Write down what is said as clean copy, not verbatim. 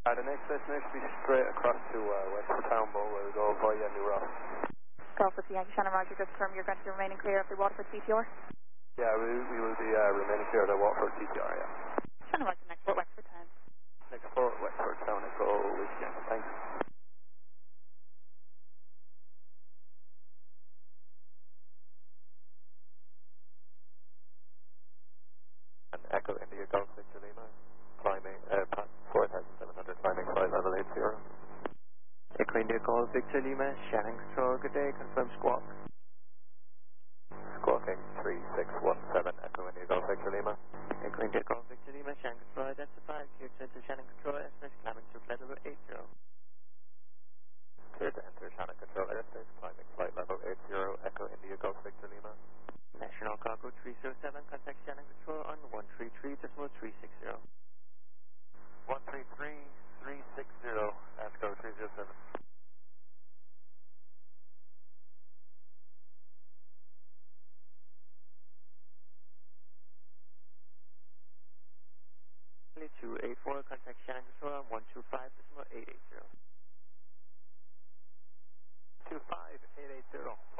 The next destination will be straight across to west of town, but we'll go via New Ross. Golf with the Yankee Shannon Roger, just confirm you're going to be remaining clear of the Waterford CTR? Yeah, we will be remaining clear of the Waterford CTR, yeah. Shannon Roger, next port Wexford Town. Next port, Wexford Town, Echo Whiskey, thanks. And Echo India Golf Victor Lima, climbing, 4,700, climbing flight level 80. Echo India Golf Victor Lima, Shannon Control, good day, confirm squawk. Squawking 3617, Echo India Golf Victor Lima. Echo India Golf Victor Lima, Shannon Control identified, clear to enter Shannon Control, SMS climbing to flight level 80. Clear to enter Shannon Control airspace, climbing flight level 80, Echo India Golf Victor Lima. National Cargo 307, contact Shannon Control on 133.360. 133.360, Echo 307. 284, contact Shannon Control on 125.880. 25880.